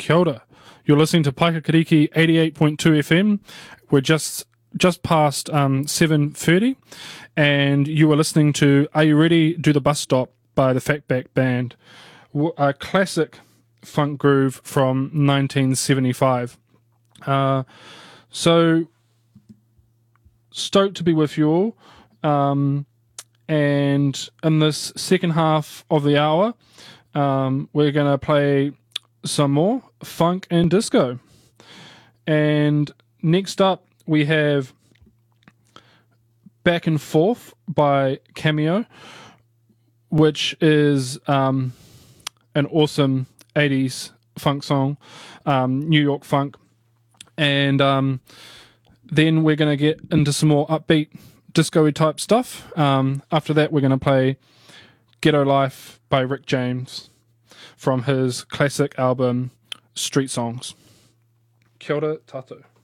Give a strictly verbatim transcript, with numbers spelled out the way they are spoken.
Kia ora. You're listening to Paikakariki eighty-eight point two F M. We're just just past um, seven thirty, and you are listening to Are You Ready? Do the Bus Stop by the Fatback Band, a classic funk groove from nineteen seventy-five. Uh, so, stoked to be with you all. Um, and in this second half of the hour, um, we're going to play some more funk and disco. And next up, we have Back and Forth by Cameo, which is um, an awesome eighties funk song, um, New York funk. And um, then we're going to get into some more upbeat disco-y type stuff. Um, after that, we're going to play Ghetto Life by Rick James from his classic album Street Songs. Kia ora tātou.